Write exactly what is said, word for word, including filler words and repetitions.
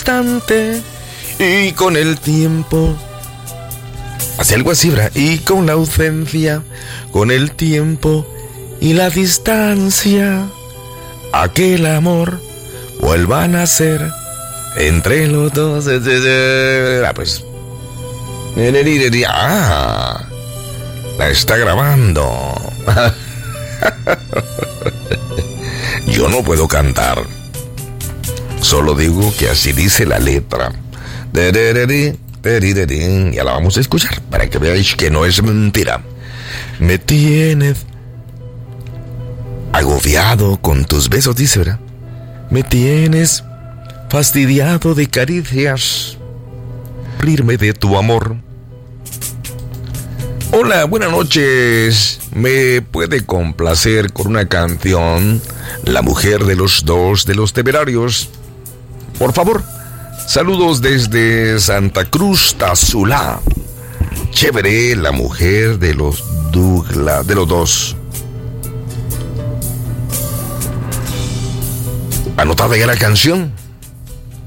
instante y con el tiempo. Hace algo así, ¿verdad? Y con la ausencia, con el tiempo y la distancia, aquel amor vuelva a nacer entre los dos. Ah, pues. Ah, la está grabando. Yo no puedo cantar. Solo digo que así dice la letra. Ya la vamos a escuchar para que veáis que no es mentira. Me tienes agobiado con tus besos, dice, ¿verdad? Me tienes fastidiado de caricias, rirme de tu amor. Hola, buenas noches. ¿Me puede complacer con una canción? La mujer de los dos de los Temerarios. Por favor. Saludos desde Santa Cruz, Tazulá. Chévere, la mujer de los Douglas, de los dos. Anotada ya la canción.